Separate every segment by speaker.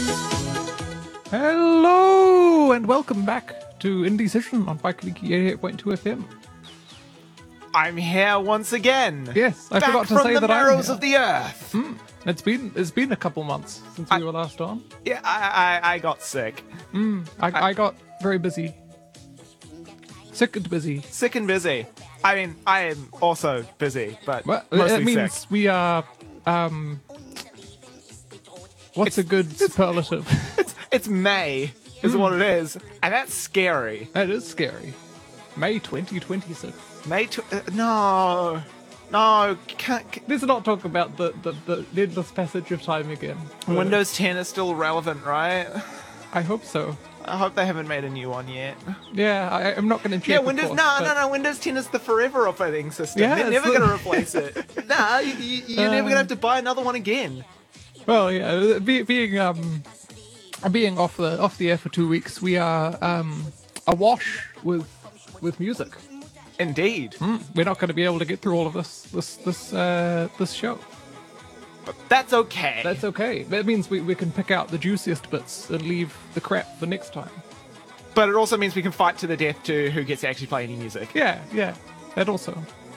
Speaker 1: Hello and welcome back to Indie Session on Baikaliki 88.2 FM.
Speaker 2: I'm here once again.
Speaker 1: Yes, I
Speaker 2: back
Speaker 1: forgot to
Speaker 2: from
Speaker 1: say
Speaker 2: the
Speaker 1: that I'm
Speaker 2: marrows
Speaker 1: here.
Speaker 2: of the earth.
Speaker 1: It's been a couple months since we were last on.
Speaker 2: Yeah, I got sick.
Speaker 1: I got very busy. Sick and busy.
Speaker 2: Sick and busy. I mean, I am also busy, but
Speaker 1: Well,
Speaker 2: mostly
Speaker 1: it means
Speaker 2: sick.
Speaker 1: we are, what's a good superlative?
Speaker 2: It's May, is what it is, and that's scary.
Speaker 1: That is scary. May 2026.
Speaker 2: No, can't.
Speaker 1: Let's not talk about the endless passage of time again.
Speaker 2: Windows 10 is still relevant, right?
Speaker 1: I hope so.
Speaker 2: I hope they haven't made a new one yet.
Speaker 1: Yeah, I'm not going to check.
Speaker 2: Yeah,
Speaker 1: of
Speaker 2: Windows.
Speaker 1: course,
Speaker 2: No,
Speaker 1: but-
Speaker 2: no. Windows 10 is the forever operating system.
Speaker 1: Yeah,
Speaker 2: They're
Speaker 1: it's
Speaker 2: never
Speaker 1: the-
Speaker 2: going to replace it. Nah, you're never going to have to buy another one again.
Speaker 1: Well, yeah, being off the air for 2 weeks, we are awash with music.
Speaker 2: Indeed.
Speaker 1: We're not going to be able to get through all of this show.
Speaker 2: But that's okay.
Speaker 1: That's okay. That means we can pick out the juiciest bits and leave the crap for next time.
Speaker 2: But it also means we can fight to the death to who gets to actually play any music.
Speaker 1: Yeah, that also.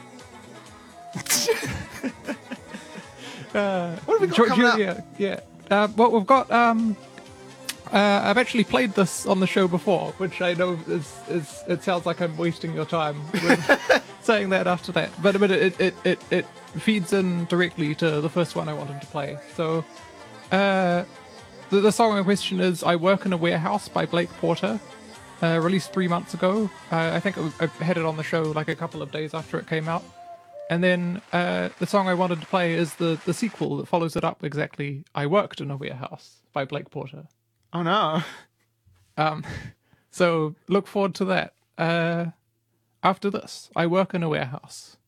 Speaker 2: What have we got coming up?
Speaker 1: Yeah. Well, we've got. I've actually played this on the show before, which I know is it sounds like I'm wasting your time with saying that after that, but it feeds in directly to the first one I wanted to play. So, the song in question is "I Work in a Warehouse" by Blake Porter, released 3 months ago. I think I had it on the show like a couple of days after it came out. And then the song I wanted to play is the sequel that follows it up exactly. "I Worked in a Warehouse" by Blake Porter.
Speaker 2: Oh no.
Speaker 1: So look forward to that. After this, "I Work in a Warehouse."